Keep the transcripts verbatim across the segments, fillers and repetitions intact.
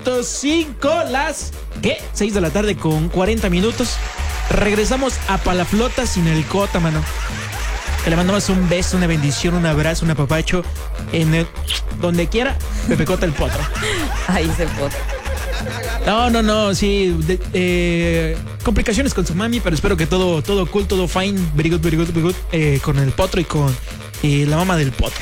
minutos, cinco, las, ¿qué? seis de la tarde con cuarenta minutos. Regresamos a Palaflota sin el Cota, mano. Que le mandamos un beso, una bendición, un abrazo, un apapacho. En el, donde quiera, Pepe Cota el potro. Ahí se potro. No, no, no, sí. De, eh, complicaciones con su mami, pero espero que todo, todo cool, todo fine. Very good, very good, very good. Eh, con el potro y con eh, la mamá del potro.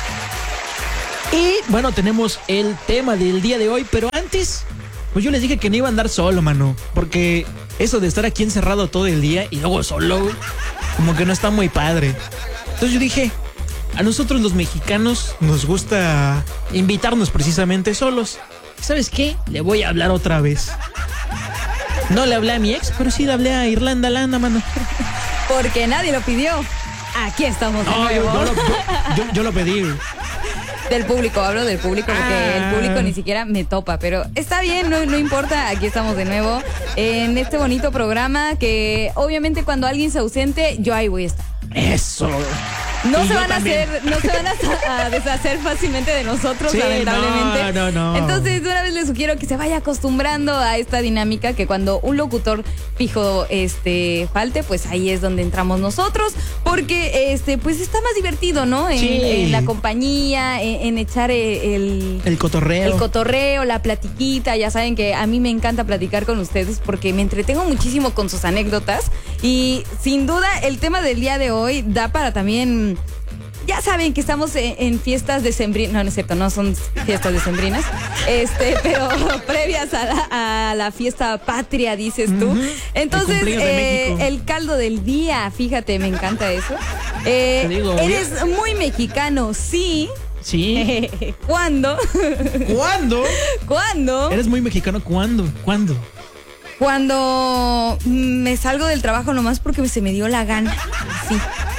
Y bueno, tenemos el tema del día de hoy, pero antes, pues yo les dije que no iba a andar solo, mano. Porque eso de estar aquí encerrado todo el día y luego solo, como que no está muy padre. Entonces yo dije, a nosotros los mexicanos nos gusta invitarnos precisamente solos. ¿Sabes qué? Le voy a hablar otra vez. No le hablé a mi ex, pero sí le hablé a Irlanda Lana, mano. Porque nadie lo pidió. Aquí estamos de No, nuevo. yo, yo, lo, yo, yo, yo lo pedí. Del público, hablo del público porque Ah. el público ni siquiera me topa, pero está bien, no, no importa, aquí estamos de nuevo en este bonito programa que obviamente cuando alguien se ausente, yo ahí voy a estar. Eso. No Y se yo van a también. hacer, no se van a, a deshacer fácilmente de nosotros, Sí, lamentablemente. no, no, no. Entonces, de una vez les sugiero que se vaya acostumbrando a esta dinámica, que cuando un locutor fijo este falte, pues ahí es donde entramos nosotros, porque este, pues está más divertido, ¿no? En, Sí. en la compañía, en, en echar el, El cotorreo. el cotorreo, la platiquita. Ya saben que a mí me encanta platicar con ustedes porque me entretengo muchísimo con sus anécdotas. Y sin duda el tema del día de hoy da para también... Ya saben que estamos en, en fiestas decembrinas. No, no es cierto, no son fiestas decembrinas. Este, pero previas a la, a la fiesta patria, dices tú. Ujú. Entonces, El cumpleaños de eh, México. el caldo del día, fíjate, me encanta eso. Eh, Te digo, eres muy mexicano, sí. Sí. ¿Cuándo? ¿Cuándo? ¿Cuándo? ¿Eres muy mexicano? ¿Cuándo? ¿Cuándo? Cuando me salgo del trabajo nomás porque se me dio la gana. Sí.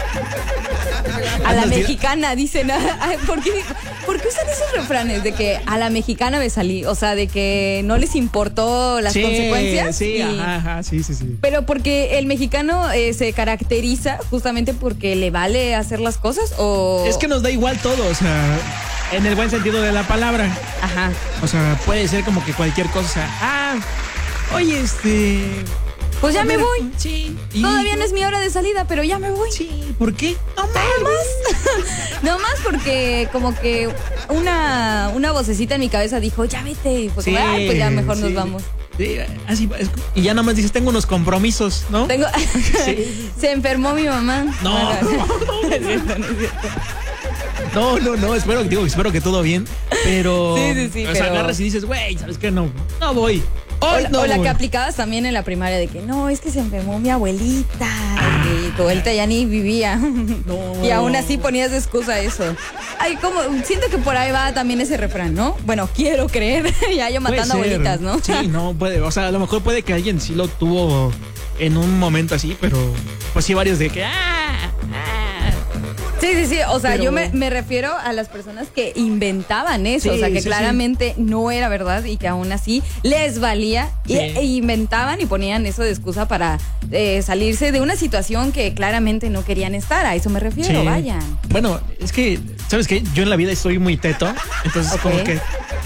A la Andas dir- mexicana, dicen. Ay, ¿Por qué, por qué usan esos refranes de que a la mexicana me salí? O sea, de que no les importó las Sí, consecuencias. Sí, y- ajá, ajá, sí, sí, sí. Pero porque el mexicano eh, se caracteriza justamente porque le vale hacer las cosas o... Es que nos da igual todo, o sea, en el buen sentido de la palabra. Ajá. O sea, puede ser como que cualquier cosa. Ah, oye, este... Pues ya a me ver, voy. Sí. y- Todavía no es mi hora de salida, pero ya me voy. Sí, ¿por qué? No Nada mames. más. No más porque como que una, una vocecita en mi cabeza dijo, ya vete. Y pues, Sí, ay, pues ya mejor nos sí. vamos. Sí, así es- y ya nada más dices, tengo unos compromisos, ¿no? Tengo... Sí. Se enfermó mi mamá. No. No es cierto, no es cierto. No, no, no, espero, digo, espero que todo bien, pero... Sí, sí, sí, O sea, pero- agarras y dices, güey, ¿sabes qué? No, no voy. O, Hoy la- no o la voy. que aplicabas también en la primaria de que no, es que se enfermó mi abuelita. Y tu abuelita ya ni vivía. No. Y aún así ponías de excusa eso. Ay, como, siento que por ahí va también ese refrán, ¿no? Bueno, quiero creer. Ya yo Puede matando ser. abuelitas, ¿no? Sí, no, puede, o sea, a lo mejor puede que alguien sí lo tuvo en un momento así, pero pues sí varios de que, ah, ah. Sí, sí, sí. O sea, Pero- yo me, me refiero a las personas que inventaban eso. Sí, o sea, que sí, sí. claramente no era verdad y que aún así les valía. Y, Sí. e inventaban y ponían eso de excusa para eh, salirse de una situación que claramente no querían estar. A eso me refiero, Sí. vayan. Bueno, es que, ¿sabes qué? Yo en la vida estoy muy teto, entonces Ok. como que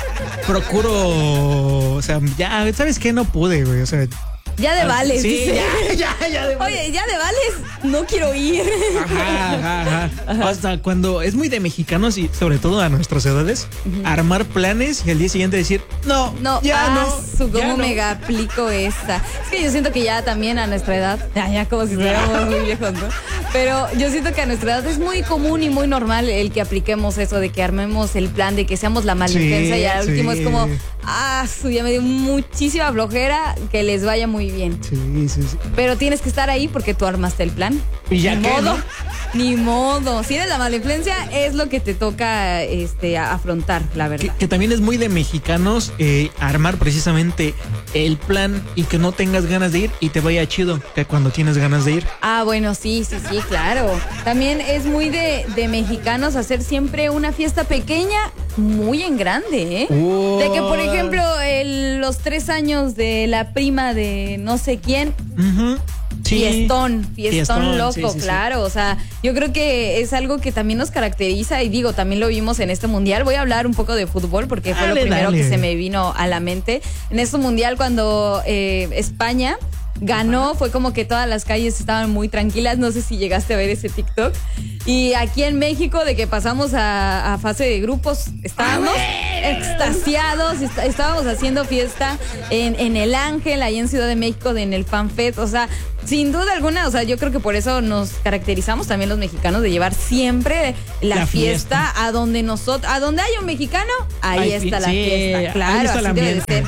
procuro, o sea, ya, ¿sabes qué? No pude, güey, o sea... Ya de vales, Sí, dice. ya, ya, ya de vales. Oye, ya de vales, no quiero ir. Ajá, ajá, ajá. Hasta cuando es muy de mexicanos y sobre todo a nuestras edades, armar planes y al día siguiente decir, no, No, ya ah, no. su ya cómo no. mega aplico esta. Es que yo siento que ya también a nuestra edad, ya, ya como si fuéramos muy viejos, ¿no? Pero yo siento que a nuestra edad es muy común y muy normal el que apliquemos eso de que armemos el plan, de que seamos la mala Sí, influencia y al último sí. es como, ah, su, ya me dio muchísima flojera, que les vaya muy bien. Sí, sí, sí. Pero tienes que estar ahí porque tú armaste el plan. Y ya Ni qué, modo, ¿no? ni modo. Si eres la mala influencia, es lo que te toca este, a- afrontar, la Que, verdad. que también es muy de mexicanos eh, armar precisamente el plan y que no tengas ganas de ir y te vaya chido que cuando tienes ganas de ir. Ah, bueno, sí, sí, sí, claro. También es muy de, de mexicanos hacer siempre una fiesta pequeña muy en grande, ¿eh? Oh. De que, por ejemplo, el- los tres años de la prima de no sé quién, Ujú. Sí. Fiestón, fiestón, fiestón loco, sí, sí, claro. Sí. O sea, yo creo que es algo que también nos caracteriza y digo, también lo vimos en este mundial. Voy a hablar un poco de fútbol porque fue dale, lo primero dale. que se me vino a la mente. En este mundial cuando eh, España ganó, fue como que todas las calles estaban muy tranquilas. No sé si llegaste a ver ese TikTok. Y aquí en México, de que pasamos a, a fase de grupos, estábamos extasiados, est- estábamos haciendo fiesta en, en El Ángel, ahí en Ciudad de México, de, en el FanFest. O sea, sin duda alguna, o sea, yo creo que por eso nos caracterizamos también los mexicanos de llevar siempre la, la fiesta, fiesta a donde nosotros, a donde hay un mexicano, ahí Ay, está sí, la fiesta. Claro, así debe de ser.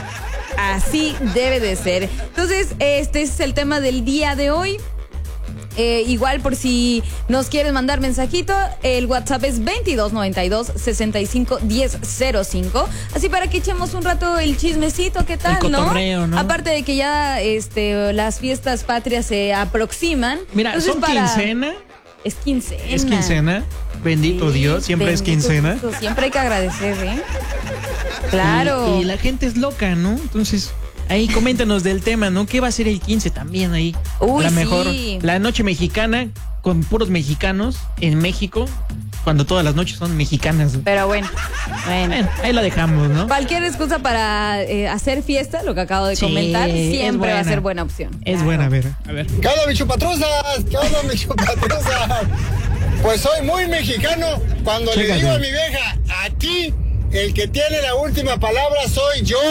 Así debe de ser. Entonces, este es el tema del día de hoy. Eh, igual por si nos quieres mandar mensajito, el WhatsApp es veintidós noventa y dos sesenta y cinco diez cero cinco. Así para que echemos un rato el chismecito, ¿qué tal, el cotorreo, ¿no? ¿no? Aparte de que ya este, las fiestas patrias se aproximan. Mira, entonces, son para... quincena. Es quincena. Es quincena. Bendito sí, Dios, siempre bendito es quincena. Dios, siempre hay que agradecer, ¿eh? Claro. Y, y la gente es loca, ¿no? Entonces... Ahí coméntanos del tema, ¿no? ¿Qué va a ser el quince también ahí? Uy, la mejor, sí. La noche mexicana con puros mexicanos en México, cuando todas las noches son mexicanas. Pero bueno, bueno. bueno ahí la dejamos, ¿no? Cualquier excusa para eh, hacer fiesta, lo que acabo de sí, comentar, siempre va a ser buena opción. Es claro. buena, a ver, a ver. ¿Qué onda, bichupatruzas? ¿Qué onda, bichupatruzas? Pues soy muy mexicano cuando Chécate. le digo a mi vieja, aquí el que tiene la última palabra soy yo.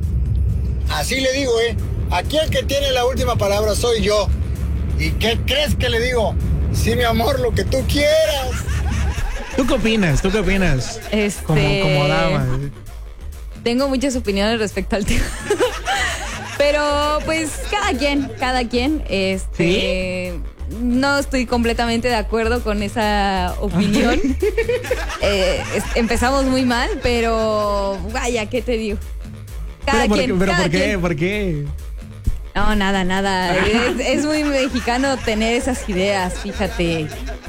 Así le digo, ¿eh? Aquí el que tiene la última palabra soy yo. ¿Y qué crees que le digo? Sí, mi amor, lo que tú quieras. ¿Tú qué opinas? ¿Tú qué opinas? Este... Como, como dama. Tengo muchas opiniones respecto al tema. Pero, pues, cada quien, cada quien. Este... ¿Sí? No estoy completamente de acuerdo con esa opinión. eh, es, empezamos muy mal, pero... Vaya, ¿qué te digo? Cada pero quien, por, pero cada ¿por qué? quien. ¿Por qué? No, nada, nada. es, es muy mexicano tener esas ideas, fíjate.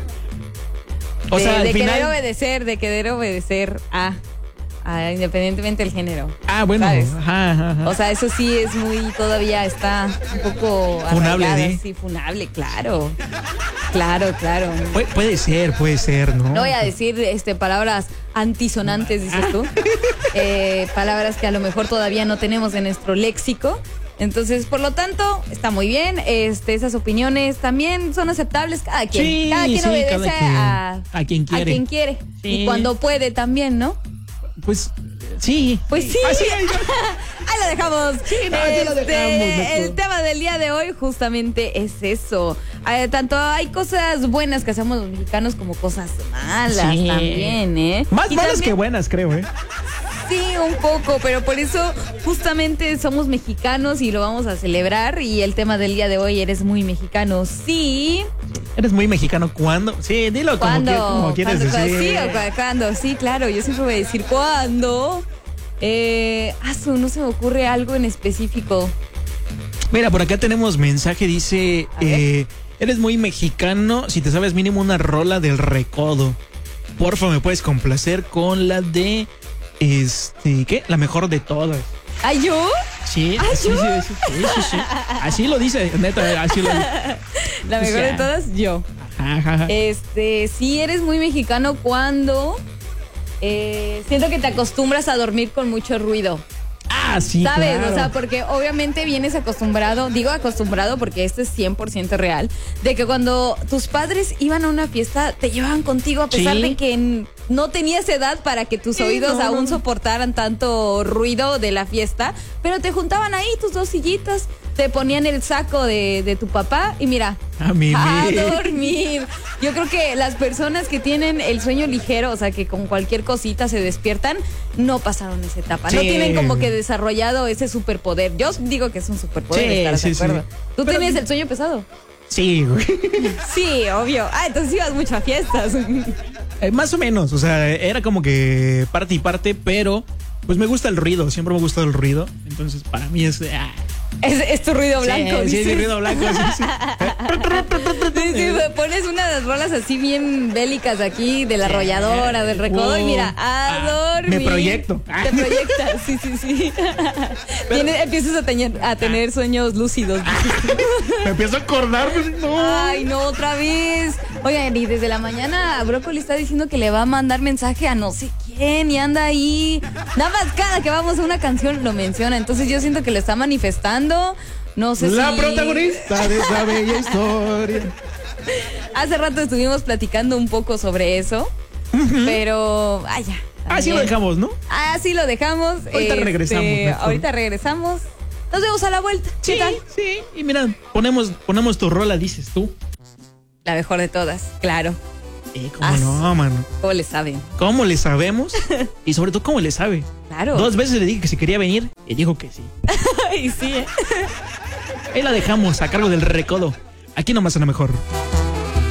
O de sea, al de final... querer obedecer, de querer obedecer a, a independientemente del género. Ah, bueno. Ajá, ajá, ajá. O sea, eso sí es muy, todavía está un poco funable, arraigado, ¿sí? Sí, funable, claro. Claro, claro. Pu- puede ser, puede ser, ¿no? No voy a decir este palabras antisonantes, dices tú. eh, palabras que a lo mejor todavía no tenemos en nuestro léxico. Entonces, por lo tanto, está muy bien. Este, esas opiniones también son aceptables. Cada quien, sí, cada quien sí, obedece cada quien, a, a quien quiere. A quien quiere. Sí. Y cuando puede también, ¿no? Pues sí. Pues sí. Así ahí lo dejamos. Sí, no, este, lo dejamos. El tema del día de hoy justamente es eso. Eh, tanto hay cosas buenas que hacemos los mexicanos como cosas malas sí. también, ¿eh? Más y malas también, que buenas, creo, ¿eh? Sí, un poco, pero por eso justamente somos mexicanos y lo vamos a celebrar. Y el tema del día de hoy, eres muy mexicano, sí. ¿Eres muy mexicano cuándo? Sí, dilo como, que, como quieres ¿Cuándo? decir. Sí, o cuándo, sí, claro, yo siempre voy a decir cuándo. Eh, asu, no se me ocurre algo en específico. Mira, por acá tenemos mensaje, dice, eh, eres muy mexicano si te sabes mínimo una rola del Recodo. Porfa, me puedes complacer con la de... Este, ¿qué? La mejor de todas. ¿Ay, yo? Sí, ¿Ay, sí, yo? sí, sí, sí, sí, sí. Así lo dice, neta, así lo dice. La mejor o sea, de todas, yo. Ajá, ajá. Este, sí eres muy mexicano cuando eh, siento que te acostumbras a dormir con mucho ruido. Ah, sí, ¿sabes? claro. O sea, porque obviamente vienes acostumbrado, digo acostumbrado porque esto es cien por ciento real, de que cuando tus padres iban a una fiesta, te llevaban contigo a pesar ¿sí? de que no tenías edad para que tus sí, oídos no, aún no. soportaran tanto ruido de la fiesta, pero te juntaban ahí tus dos sillitas, te ponían el saco de, de tu papá y mira, a, mí, a dormir. Yo creo que las personas que tienen el sueño ligero, o sea, que con cualquier cosita se despiertan, no pasaron esa etapa. Sí. No tienen como que desarrollado ese superpoder. Yo digo que es un superpoder, sí, ¿estarás sí, de acuerdo? Sí. ¿Tú Pero, tienes el sueño pesado? Sí, güey. Sí, obvio. Ah, entonces ibas mucho a fiestas. Eh, más o menos, o sea, era como que parte y parte, pero pues me gusta el ruido, siempre me gusta el ruido. Entonces, para mí es... Ah, Es, es tu ruido blanco. Sí, sí, dices. es mi ruido blanco. Sí, sí. Sí, sí, pones unas rolas así bien bélicas aquí de la arrolladora, del recodo, y mira, a Ah, dormir. me proyecto. Te proyectas, sí, sí, sí. Tienes- empiezas a tener, a tener sueños lúcidos. Me empiezo a acordar. Pues, no. Ay, no, otra vez. Oigan, y desde la mañana Brócoli está diciendo que le va a mandar mensaje a no sé quién y anda ahí. Nada más cada que vamos a una canción lo menciona. Entonces yo siento que lo está manifestando. No sé La si... protagonista de esa bella historia. Hace rato estuvimos platicando un poco sobre eso. Pero, ay, ya. Así lo también. dejamos, ¿no? Así lo dejamos. Ahorita regresamos, mejor. Ahorita regresamos. Nos vemos a la vuelta. ¿Qué Sí, tal? sí. Y mira, ponemos, ponemos tu rola, dices tú. La mejor de todas, claro. Eh, ¿Cómo Ah, no, mano? ¿Cómo le saben? ¿Cómo le sabemos? Y sobre todo, ¿cómo le sabe? Claro. Dos veces le dije que se quería venir y dijo que sí. Ay, sí, ¿eh? Ahí la dejamos a cargo del recodo. Aquí nomás a lo mejor.